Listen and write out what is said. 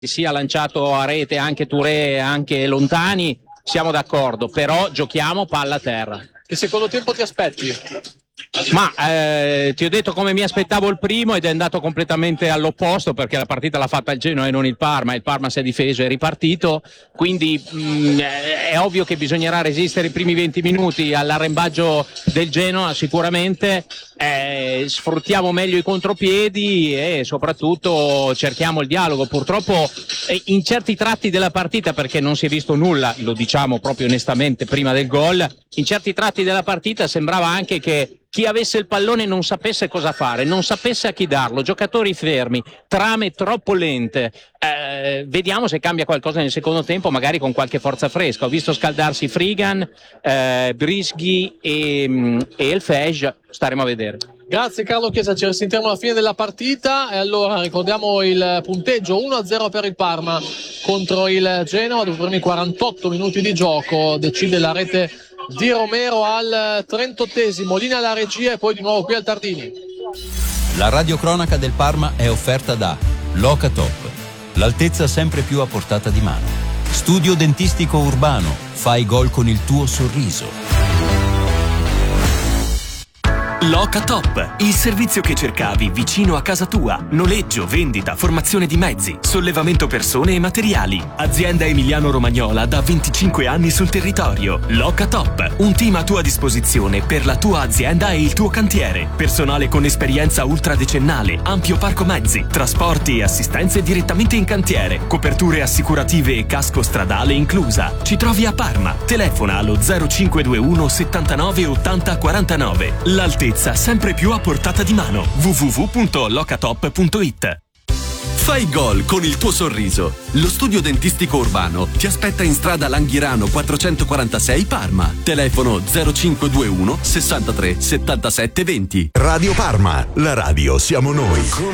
sia lanciato a rete anche Touré, anche lontani, siamo d'accordo, però giochiamo palla a terra. Che secondo tempo ti aspetti? Ma ti ho detto come mi aspettavo il primo ed è andato completamente all'opposto, perché la partita l'ha fatta il Genoa e non il Parma si è difeso e è ripartito, quindi è ovvio che bisognerà resistere i primi 20 minuti all'arrembaggio del Genoa sicuramente, sfruttiamo meglio i contropiedi e soprattutto cerchiamo il dialogo. Purtroppo in certi tratti della partita, perché non si è visto nulla, lo diciamo proprio onestamente prima del gol, in certi tratti della partita sembrava anche che chi avesse il pallone non sapesse cosa fare, non sapesse a chi darlo, giocatori fermi, trame troppo lente. Vediamo se cambia qualcosa nel secondo tempo, magari con qualche forza fresca. Ho visto scaldarsi Frigan, Brisghi e El Fej, staremo a vedere. Grazie Carlo Chiesa, ci risentiamo alla fine della partita e allora ricordiamo il punteggio 1-0 per il Parma contro il Genoa. Dopo i primi 48 minuti di gioco decide la rete di Romero al 38esimo, linea alla regia e poi di nuovo qui al Tardini. La radiocronaca del Parma è offerta da Locatop, l'altezza sempre più a portata di mano. Studio dentistico urbano, fai gol con il tuo sorriso. Locatop, il servizio che cercavi vicino a casa tua. Noleggio, vendita, formazione di mezzi, sollevamento persone e materiali. Azienda emiliano-romagnola da 25 anni sul territorio. Locatop, un team a tua disposizione per la tua azienda e il tuo cantiere. Personale con esperienza ultradecennale, ampio parco mezzi, trasporti e assistenze direttamente in cantiere. Coperture assicurative e casco stradale inclusa. Ci trovi a Parma. Telefona allo 0521 79 80 49. L'altezza sempre più a portata di mano. www.locatop.it. Fai gol con il tuo sorriso. Lo studio dentistico urbano ti aspetta in strada Langhirano 446 Parma. Telefono 0521 63 77 20. Radio Parma, la radio siamo noi.